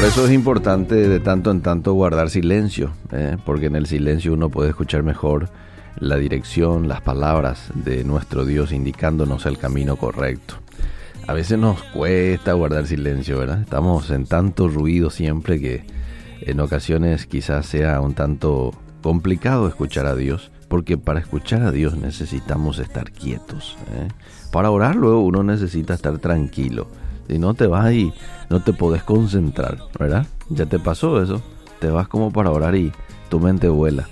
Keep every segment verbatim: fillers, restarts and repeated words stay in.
Por eso es importante de tanto en tanto guardar silencio, ¿eh? Porque en el silencio uno puede escuchar mejor la dirección, las palabras de nuestro Dios indicándonos el camino correcto. A veces nos cuesta guardar silencio, ¿verdad? Estamos en tanto ruido siempre que en ocasiones quizás sea un tanto complicado escuchar a Dios, porque para escuchar a Dios necesitamos estar quietos, ¿eh? Para orar luego uno necesita estar tranquilo. Si no te vas y no te podés concentrar, ¿verdad? Ya te pasó eso. Te vas como para orar y tu mente vuela.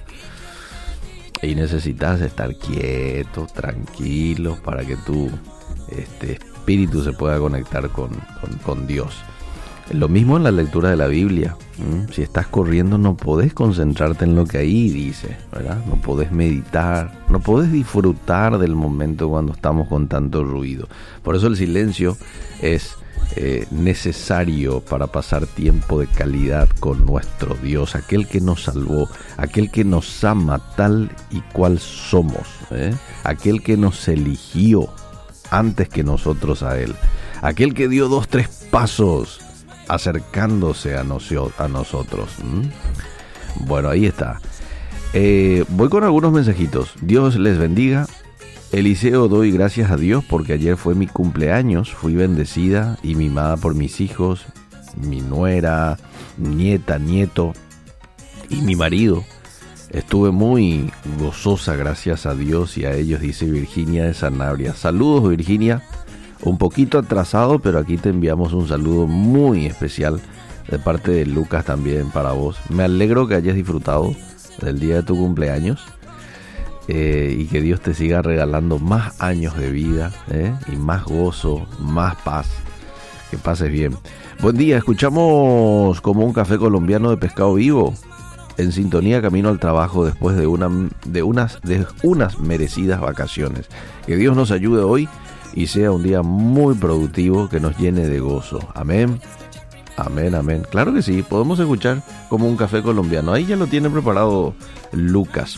Y necesitas estar quieto, tranquilo, para que tu este, espíritu se pueda conectar con, con, con Dios. Lo mismo en la lectura de la Biblia. ¿Mm? Si estás corriendo no podés concentrarte en lo que ahí dice, ¿verdad? No podés meditar, no podés disfrutar del momento cuando estamos con tanto ruido. Por eso el silencio es eh, necesario para pasar tiempo de calidad con nuestro Dios, aquel que nos salvó, aquel que nos ama tal y cual somos, ¿eh? Aquel que nos eligió antes que nosotros a Él, aquel que dio dos, tres pasos acercándose a, nocio, a nosotros. ¿Mm? Bueno, ahí está. Eh, voy con algunos mensajitos. Dios les bendiga. Eliseo, doy gracias a Dios porque ayer fue mi cumpleaños. Fui bendecida y mimada por mis hijos, mi nuera, nieta, nieto y mi marido. Estuve muy gozosa, gracias a Dios y a ellos, dice Virginia de Sanabria. Saludos, Virginia. Un poquito atrasado, pero aquí te enviamos un saludo muy especial de parte de Lucas también para vos. Me alegro que hayas disfrutado del día de tu cumpleaños eh, y que Dios te siga regalando más años de vida, eh, y más gozo, más paz. Que pases bien. Buen día, escuchamos como un café colombiano de pescado vivo. En sintonía camino al trabajo después de, una, de, unas, de unas merecidas vacaciones. Que Dios nos ayude hoy y sea un día muy productivo que nos llene de gozo. Amén. Amén, amén. Claro que sí, podemos escuchar como un café colombiano. Ahí ya lo tiene preparado Lucas.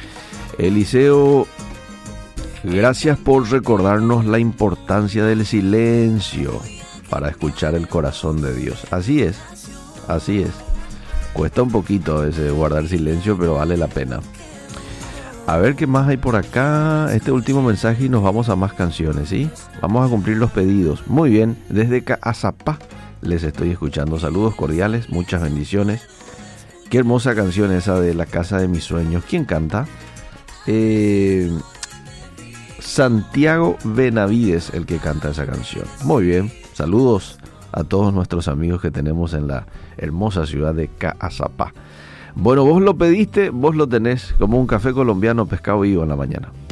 Eliseo, gracias por recordarnos la importancia del silencio para escuchar el corazón de Dios. Así es, así es. Cuesta un poquito a veces guardar silencio, pero vale la pena. A ver qué más hay por acá. Este último mensaje y nos vamos a más canciones, ¿sí? Vamos a cumplir los pedidos. Muy bien, desde Caazapá les estoy escuchando. Saludos cordiales, muchas bendiciones. Qué hermosa canción esa de La Casa de Mis Sueños. ¿Quién canta? Eh, Santiago Benavides, el que canta esa canción. Muy bien, saludos a todos nuestros amigos que tenemos en la hermosa ciudad de Caazapá. Bueno, vos lo pediste, vos lo tenés como un café colombiano pescado vivo en la mañana.